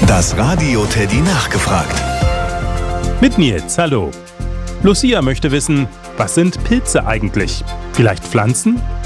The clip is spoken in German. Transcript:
Das Radio Teddy nachgefragt. Mit Nils, hallo. Lucia möchte wissen, was sind Pilze eigentlich? Vielleicht Pflanzen?